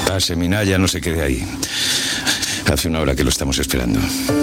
Pase, Minaya, no se quede ahí. Hace una hora que lo estamos esperando.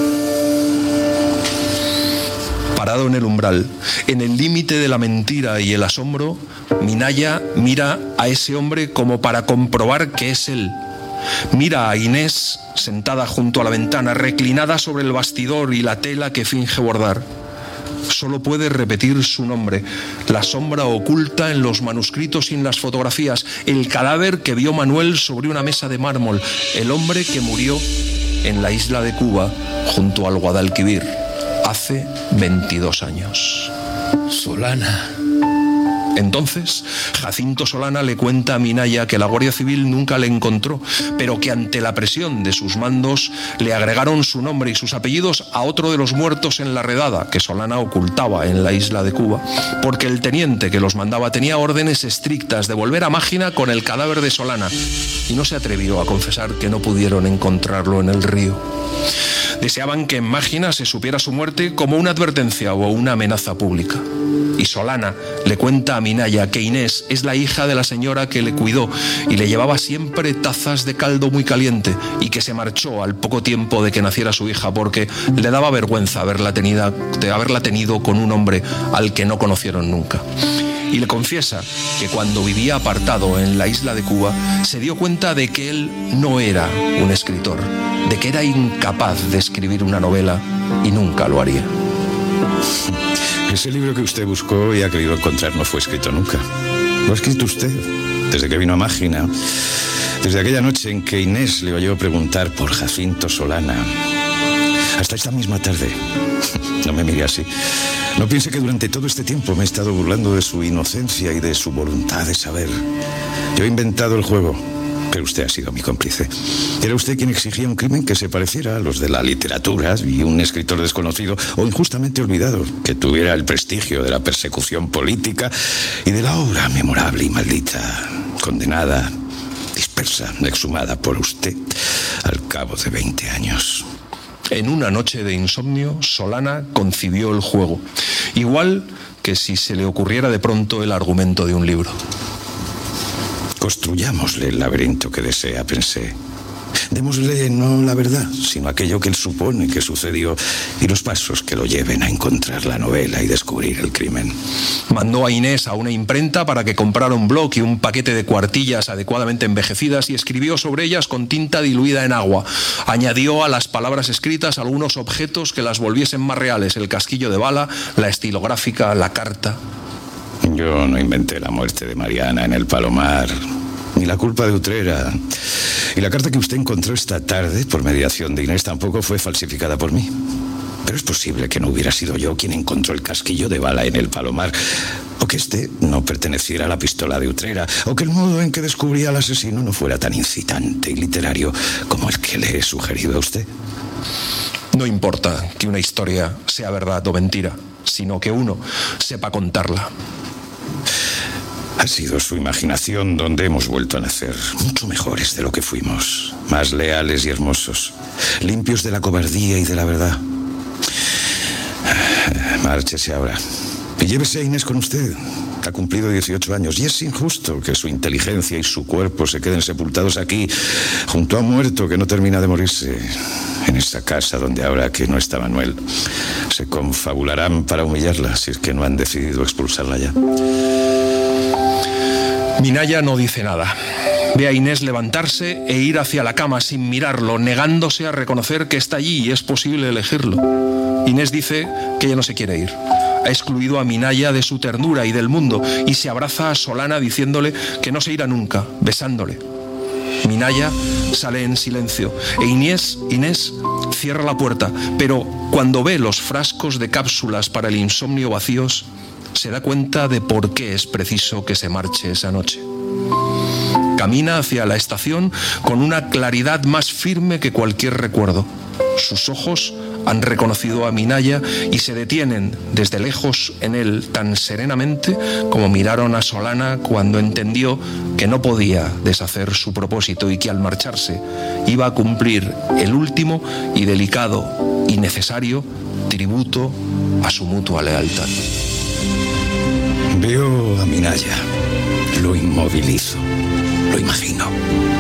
Parado en el umbral, en el límite de la mentira y el asombro, Minaya mira a ese hombre como para comprobar que es él. Mira a Inés sentada junto a la ventana, reclinada sobre el bastidor y la tela que finge bordar. Solo puede repetir su nombre, la sombra oculta en los manuscritos y en las fotografías, el cadáver que vio Manuel sobre una mesa de mármol, el hombre que murió en la isla de Cuba junto al Guadalquivir hace 22 años. Solana. Entonces, Jacinto Solana le cuenta a Minaya que la Guardia Civil nunca le encontró, pero que ante la presión de sus mandos le agregaron su nombre y sus apellidos a otro de los muertos en la redada que Solana ocultaba en la isla de Cuba, porque el teniente que los mandaba tenía órdenes estrictas de volver a Mágina con el cadáver de Solana y no se atrevió a confesar que no pudieron encontrarlo en el río. Deseaban que en Mágina se supiera su muerte como una advertencia o una amenaza pública. Y Solana le cuenta a Minaya que Inés es la hija de la señora que le cuidó y le llevaba siempre tazas de caldo muy caliente y que se marchó al poco tiempo de que naciera su hija porque le daba vergüenza haberla tenido con un hombre al que no conocieron nunca. Y le confiesa que cuando vivía apartado en la isla de Cuba se dio cuenta de que él no era un escritor, de que era incapaz de escribir una novela y nunca lo haría. Ese libro que usted buscó y ha querido encontrar no fue escrito nunca. Lo ha escrito usted desde que vino a Mágina, desde aquella noche en que Inés le oyó preguntar por Jacinto Solana, hasta esta misma tarde. No me mire así. No piense que durante todo este tiempo me he estado burlando de su inocencia y de su voluntad de saber. Yo he inventado el juego, pero usted ha sido mi cómplice. Era usted quien exigía un crimen que se pareciera a los de la literatura y un escritor desconocido o injustamente olvidado, que tuviera el prestigio de la persecución política y de la obra memorable y maldita, condenada, dispersa, exhumada por usted al cabo de 20 años. En una noche de insomnio, Solana concibió el juego, igual que si se le ocurriera de pronto el argumento de un libro. Construyámosle el laberinto que desea, pensé. Démosle no la verdad, sino aquello que él supone que sucedió y los pasos que lo lleven a encontrar la novela y descubrir el crimen. Mandó a Inés a una imprenta para que comprara un bloc y un paquete de cuartillas adecuadamente envejecidas y escribió sobre ellas con tinta diluida en agua. Añadió a las palabras escritas algunos objetos que las volviesen más reales: el casquillo de bala, la estilográfica, la carta. Yo no inventé la muerte de Mariana en el Palomar, ni la culpa de Utrera. Y la carta que usted encontró esta tarde, por mediación de Inés, tampoco fue falsificada por mí. Pero es posible que no hubiera sido yo quien encontró el casquillo de bala en el Palomar, o que este no perteneciera a la pistola de Utrera, o que el modo en que descubría al asesino no fuera tan incitante y literario como el que le he sugerido a usted. No importa que una historia sea verdad o mentira, sino que uno sepa contarla. Ha sido su imaginación donde hemos vuelto a nacer, mucho mejores de lo que fuimos, más leales y hermosos, limpios de la cobardía y de la verdad. Márchese ahora y llévese a Inés con usted. Ha cumplido 18 años y es injusto que su inteligencia y su cuerpo se queden sepultados aquí, junto a un muerto que no termina de morirse, en esta casa donde ahora que no está Manuel se confabularán para humillarla, si es que no han decidido expulsarla ya. Minaya no dice nada. Ve a Inés levantarse e ir hacia la cama sin mirarlo, negándose a reconocer que está allí y es posible elegirlo. Inés dice que ella no se quiere ir. Ha excluido a Minaya de su ternura y del mundo y se abraza a Solana diciéndole que no se irá nunca, besándole. Minaya sale en silencio e Inés cierra la puerta, pero cuando ve los frascos de cápsulas para el insomnio vacíos, se da cuenta de por qué es preciso que se marche esa noche. Camina hacia la estación con una claridad más firme que cualquier recuerdo. Sus ojos han reconocido a Minaya y se detienen desde lejos en él tan serenamente como miraron a Solana cuando entendió que no podía deshacer su propósito y que al marcharse iba a cumplir el último y delicado y necesario tributo a su mutua lealtad. Veo a Minaya, lo inmovilizo, lo imagino.